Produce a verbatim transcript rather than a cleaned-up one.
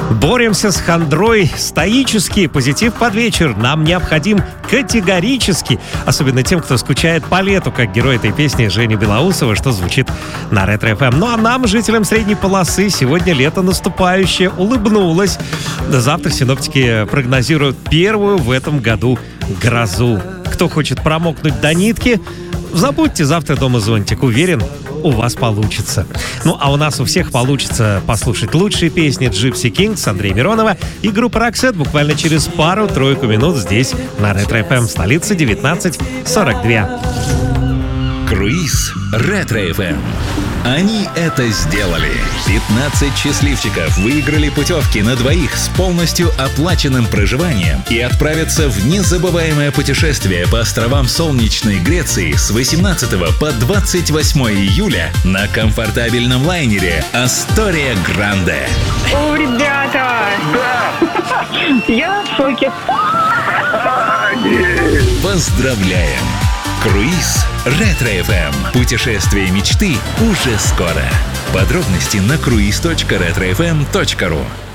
Боремся с хандрой стоически, позитив под вечер нам необходим категорически. Особенно тем, кто скучает по лету, как герой этой песни Женя Белоусова, что звучит на Ретро-эф эм. Ну а нам, жителям средней полосы, сегодня лето наступающее улыбнулось. Завтра синоптики прогнозируют первую в этом году грозу. Кто хочет промокнуть до нитки, забудьте завтра дома зонтик. Уверен, у вас получится. Ну, а у нас у всех получится послушать лучшие песни Gypsy Kings, Андрея Миронова и группы Roxette буквально через пару-тройку минут здесь, на Ретро-эф эм, столица девятнадцать сорок два. Круиз Ретро-эф эм. Они это сделали. пятнадцать счастливчиков выиграли путевки на двоих с полностью оплаченным проживанием и отправятся в незабываемое путешествие по островам солнечной Греции с восемнадцатого по двадцать восьмое июля на комфортабельном лайнере Астория Гранде. О, ребята! Да! Я в шоке. Поздравляем! Круиз Ретро-эф эм. Путешествие мечты уже скоро. Подробности на круиз точка ретро эф эм точка ру.